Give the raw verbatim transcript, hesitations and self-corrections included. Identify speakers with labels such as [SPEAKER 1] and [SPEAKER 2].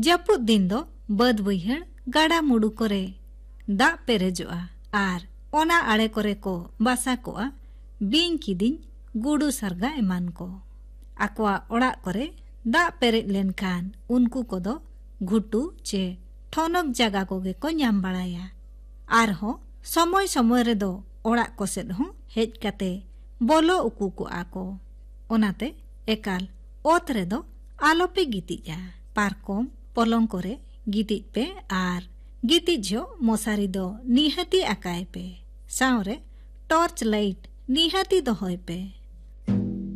[SPEAKER 1] जापुद दिन दो बद बैहड़ गाड़ा मुडू करे दा पेरेजोआ आर ओना आड़े करे को बासा कोआ बिंग किदिंग गुडू सरगा एमान को आकोआ ओड़ा करे दा पेरेज लेनखान उनको कोदो घुटू चे ठोनक जागा कोगे को ᱧᱟᱢ बाड़ाया आर हो समय समय रे दो ओड़ा को सेद हो हेज काते बोलो उकू को आको ओनाते एकाल ओत रे दो आलोपे गितिजा पारकोम पलंग करे गितिज पे आर गितिज जो मोसारी दो निहाती आकाय पे सावरे टॉर्च लाइट निहाती दोहोय पे